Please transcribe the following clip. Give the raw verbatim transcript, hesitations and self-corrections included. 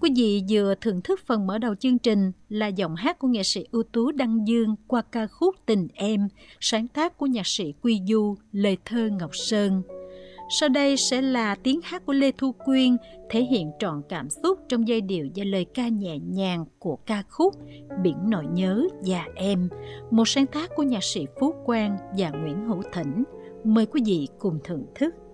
Quý vị vừa thưởng thức phần mở đầu chương trình là giọng hát của nghệ sĩ ưu tú Đăng Dương qua ca khúc Tình Em, sáng tác của nhạc sĩ Quy Du, lời thơ Ngọc Sơn. Sau đây sẽ là tiếng hát của Lê Thu Quyên, thể hiện trọn cảm xúc trong giai điệu và lời ca nhẹ nhàng của ca khúc Biển Nỗi Nhớ Và Em, một sáng tác của nhạc sĩ Phú Quang và Nguyễn Hữu Thỉnh. Mời quý vị cùng thưởng thức.